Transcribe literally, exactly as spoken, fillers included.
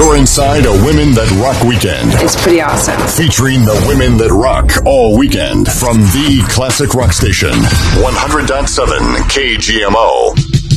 You're inside a Women That Rock weekend. It's pretty awesome. Featuring the women that rock all weekend from the classic rock station, one hundred point seven K G M O.